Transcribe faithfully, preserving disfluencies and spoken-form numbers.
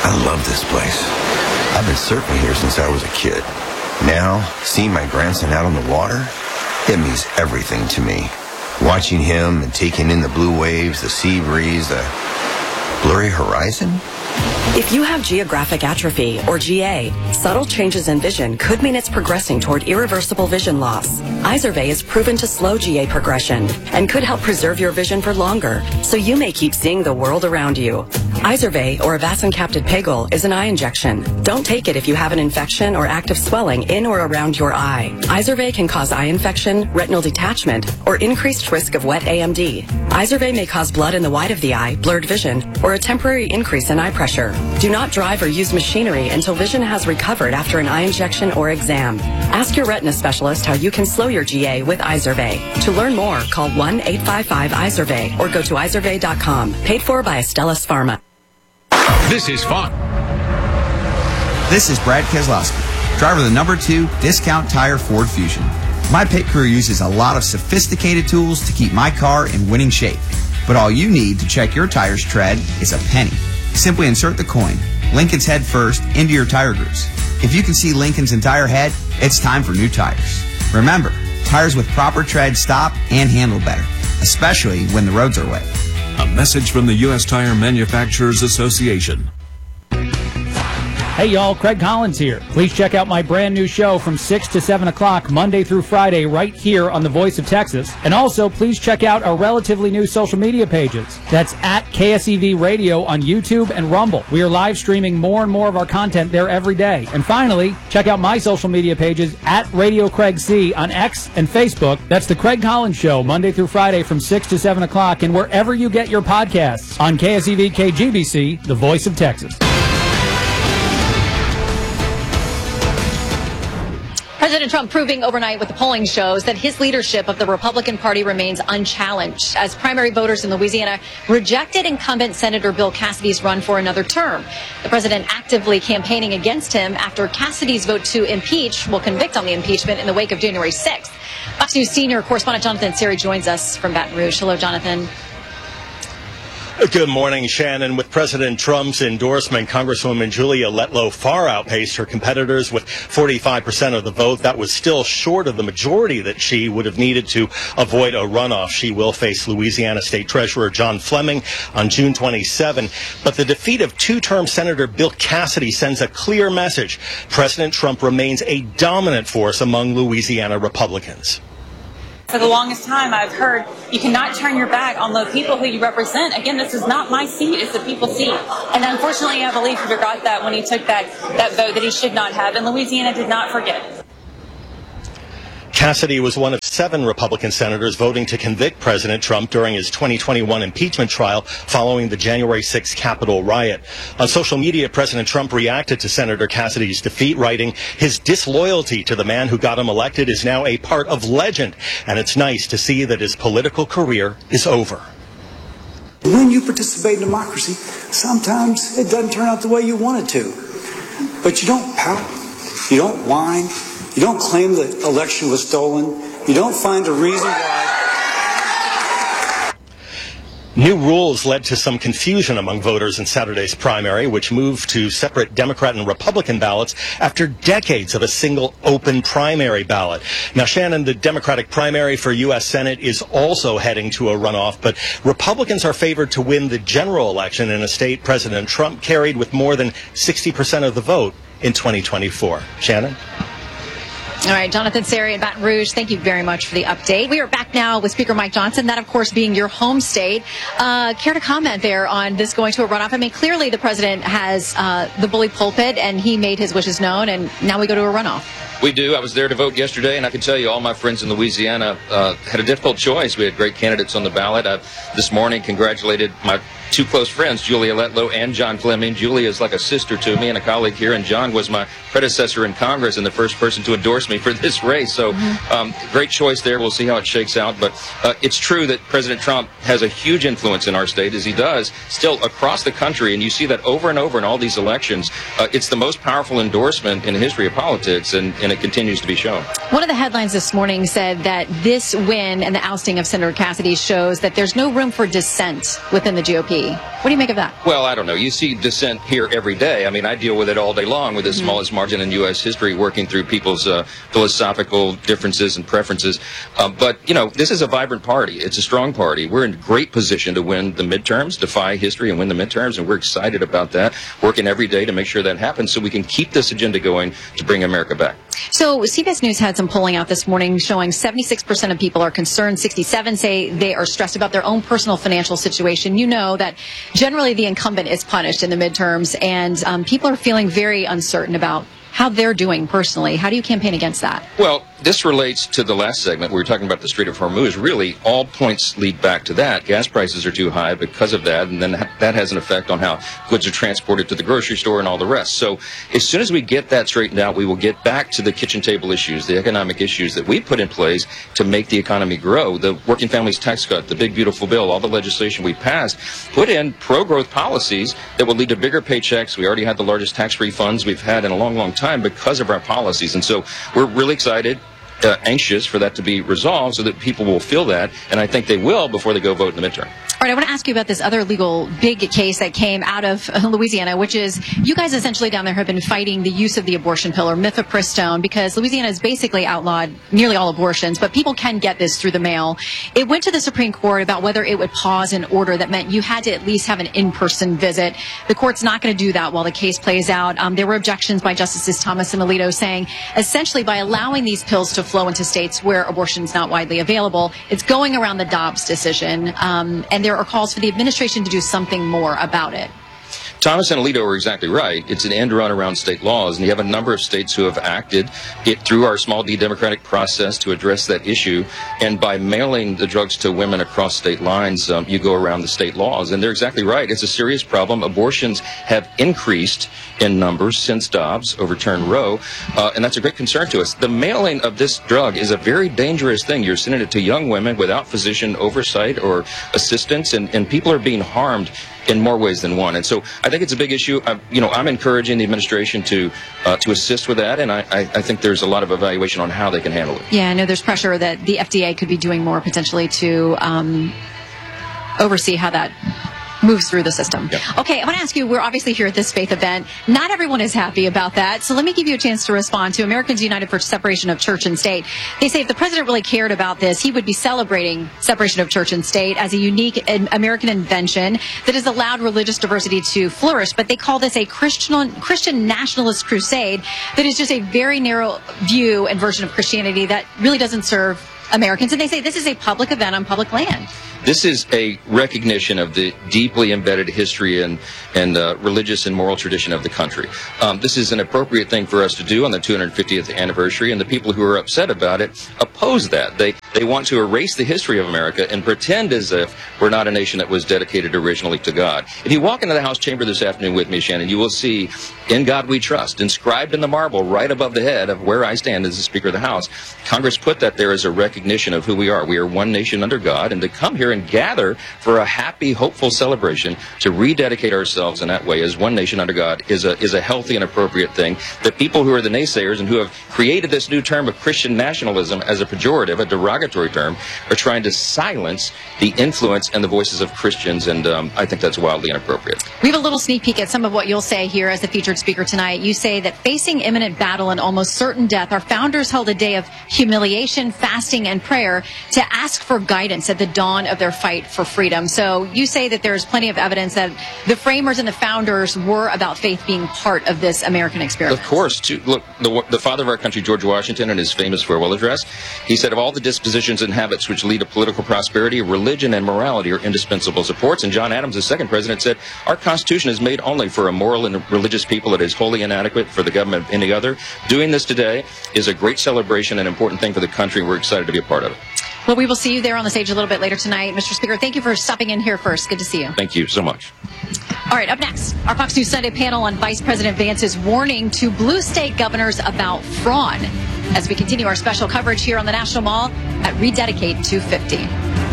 I love this place. I've been surfing here since I was a kid. Now, seeing my grandson out on the water, it means everything to me. Watching him and taking in the blue waves, the sea breeze, the blurry horizon. If you have geographic atrophy, or G A, subtle changes in vision could mean it's progressing toward irreversible vision loss. Izervay is proven to slow G A progression and could help preserve your vision for longer, so you may keep seeing the world around you. Izervay, or avacincaptad pegol, is an eye injection. Don't take it if you have an infection or active swelling in or around your eye. Izervay can cause eye infection, retinal detachment, or increased risk of wet A M D. Izervay may cause blood in the white of the eye, blurred vision, or a temporary increase in eye pressure. Do not drive or use machinery until vision has recovered after an eye injection or exam. Ask your retina specialist how you can slow your G A with Izervay. To learn more, call one eight five five Izervay or go to izervay dot com. Paid for by Astellas Pharma. This is fun. This is Brad Keselowski, driver of the number two Discount Tire Ford Fusion. My pit crew uses a lot of sophisticated tools to keep my car in winning shape. But all you need to check your tire's tread is a penny. Simply insert the coin, Lincoln's head first, into your tire grooves. If you can see Lincoln's entire head, it's time for new tires. Remember, tires with proper tread stop and handle better, especially when the roads are wet. A message from the U S Tire Manufacturers Association. Hey y'all, Craig Collins here. Please check out my brand new show from six to seven o'clock Monday through Friday right here on the Voice of Texas. And also, please check out our relatively new social media pages. That's at K S E V Radio on YouTube and Rumble. We are live streaming more and more of our content there every day. And finally, check out my social media pages at Radio Craig C on X and Facebook. That's the Craig Collins Show Monday through Friday from six to seven o'clock and wherever you get your podcasts on K S E V K G B C, the Voice of Texas. President Trump proving overnight with the polling shows that his leadership of the Republican Party remains unchallenged as primary voters in Louisiana rejected incumbent Senator Bill Cassidy's run for another term. The president actively campaigning against him after Cassidy's vote to impeach will convict on the impeachment in the wake of January sixth. Fox News senior correspondent Jonathan Seri joins us from Baton Rouge. Hello, Jonathan. Good morning, Shannon. With President Trump's endorsement, Congresswoman Julia Letlow far outpaced her competitors with forty-five percent of the vote. That was still short of the majority that she would have needed to avoid a runoff. She will face Louisiana State Treasurer John Fleming on June twenty-seventh. But the defeat of two-term Senator Bill Cassidy sends a clear message. President Trump remains a dominant force among Louisiana Republicans. For the longest time, I've heard you cannot turn your back on the people who you represent. Again, this is not my seat, it's the people's seat. And unfortunately, I believe he forgot that when he took that, that vote that he should not have. And Louisiana did not forget it. Cassidy was one of seven Republican senators voting to convict President Trump during his twenty twenty-one impeachment trial following the January sixth Capitol riot. On social media, President Trump reacted to Senator Cassidy's defeat, writing, "His disloyalty to the man who got him elected is now a part of legend, and it's nice to see that his political career is over." When you participate in democracy, sometimes it doesn't turn out the way you want it to. But you don't pout, you don't whine, you don't claim the election was stolen. You don't find a reason why. New rules led to some confusion among voters in Saturday's primary, which moved to separate Democrat and Republican ballots after decades of a single open primary ballot. Now, Shannon, the Democratic primary for U S Senate is also heading to a runoff, but Republicans are favored to win the general election in a state President Trump carried with more than sixty percent of the vote in twenty twenty-four. Shannon? All right, Jonathan Seri in Baton Rouge, thank you very much for the update. We are back now with Speaker Mike Johnson, that, of course, being your home state. Uh, care to comment there on this going to a runoff? I mean, clearly the president has uh, the bully pulpit, and he made his wishes known, and now we go to a runoff. We do. I was there to vote yesterday, and I can tell you all my friends in Louisiana uh, had a difficult choice. We had great candidates on the ballot. I, this morning, congratulated my two close friends, Julia Letlow and John Fleming. Julia is like a sister to me and a colleague here, and John was my predecessor in Congress and the first person to endorse me for this race. So mm-hmm. um, great choice there. We'll see how it shakes out. But uh, it's true that President Trump has a huge influence in our state, as he does still across the country, and you see that over and over in all these elections. Uh, it's the most powerful endorsement in the history of politics, and, and and it continues to be shown. One of the headlines this morning said that this win and the ousting of Senator Cassidy shows that there's no room for dissent within the G O P. What do you make of that? Well, I don't know. You see dissent here every day. I mean, I deal with it all day long with the mm-hmm. smallest margin in U S history, working through people's uh, philosophical differences and preferences. Um, but, you know, this is a vibrant party. It's a strong party. We're in great position to win the midterms, defy history and win the midterms, and we're excited about that, working every day to make sure that happens so we can keep this agenda going to bring America back. So C B S News had some polling out this morning showing seventy-six percent of people are concerned. sixty-seven say they are stressed about their own personal financial situation. You know that generally the incumbent is punished in the midterms, and um, people are feeling very uncertain about how they're doing personally. How do you campaign against that? Well, this relates to the last segment. We were talking about the Strait of Hormuz. Really, all points lead back to that. Gas prices are too high because of that, and then that has an effect on how goods are transported to the grocery store and all the rest. So as soon as we get that straightened out, we will get back to the kitchen table issues, the economic issues that we put in place to make the economy grow. The Working Families Tax Cut, the Big Beautiful Bill, all the legislation we passed, put in pro-growth policies that will lead to bigger paychecks. We already had the largest tax-free funds we've had in a long, long time because of our policies. And so we're really excited, uh, anxious for that to be resolved so that people will feel that, and I think they will before they go vote in the midterm. All right, I want to ask you about this other legal big case that came out of Louisiana, which is you guys essentially down there have been fighting the use of the abortion pill or mifepristone because Louisiana has basically outlawed nearly all abortions, but people can get this through the mail. It went to the Supreme Court about whether it would pause an order that meant you had to at least have an in-person visit. The court's not going to do that while the case plays out. Um, there were objections by Justices Thomas and Alito saying essentially by allowing these pills to flow into states where abortion is not widely available, it's going around the Dobbs decision, um, and there are calls for the administration to do something more about it. Thomas and Alito are exactly right. It's an end run around state laws, and you have a number of states who have acted it through our small d democratic process to address that issue. And by mailing the drugs to women across state lines, um, you go around the state laws. And they're exactly right. It's a serious problem. Abortions have increased in numbers since Dobbs overturned Roe, uh, and that's a great concern to us. The mailing of this drug is a very dangerous thing. You're sending it to young women without physician oversight or assistance, and, and people are being harmed in more ways than one. And so I think it's a big issue. I, you know, I'm encouraging the administration to uh, to assist with that, and I, I, I think there's a lot of evaluation on how they can handle it. Yeah, I know there's pressure that the F D A could be doing more potentially to um, oversee how that moves through the system. Yep. Okay, I want to ask you, we're obviously here at this faith event. Not everyone is happy about that, so let me give you a chance to respond to Americans United for Separation of Church and State. They say if the president really cared about this, he would be celebrating separation of church and state as a unique American invention that has allowed religious diversity to flourish, but they call this a Christian, Christian nationalist crusade that is just a very narrow view and version of Christianity that really doesn't serve Americans. And they say this is a public event on public land. This is a recognition of the deeply embedded history and, and uh, religious and moral tradition of the country. Um, this is an appropriate thing for us to do on the two hundred fiftieth anniversary, and the people who are upset about it oppose that. They, they want to erase the history of America and pretend as if we're not a nation that was dedicated originally to God. If you walk into the House chamber this afternoon with me, Shannon, you will see "In God We Trust" inscribed in the marble right above the head of where I stand as the Speaker of the House. Congress put that there as a recognition of who we are. We are one nation under God, and to come here and gather for a happy, hopeful celebration to rededicate ourselves in that way as one nation under God is a is a healthy and appropriate thing. The people who are the naysayers and who have created this new term of Christian nationalism as a pejorative, a derogatory term, are trying to silence the influence and the voices of Christians, and um, I think that's wildly inappropriate. We have a little sneak peek at some of what you'll say here as the featured speaker tonight. You say that facing imminent battle and almost certain death, our founders held a day of humiliation, fasting, and prayer to ask for guidance at the dawn of their fight for freedom. So you say that there's plenty of evidence that the framers and the founders were about faith being part of this American experiment. Of course. To, look, the, the father of our country, George Washington, in his famous farewell address, he said, of all the dispositions and habits which lead to political prosperity, religion and morality are indispensable supports. And John Adams, the second president, said, our Constitution is made only for a moral and religious people. It is wholly inadequate for the government of any other. Doing this today is a great celebration and important thing for the country. We're excited to be a part of it. Well, we will see you there on the stage a little bit later tonight. Mister Speaker, thank you for stopping in here first. Good to see you. Thank you so much. All right, up next, our Fox News Sunday panel on Vice President Vance's warning to blue state governors about fraud as we continue our special coverage here on the National Mall at Rededicate two fifty.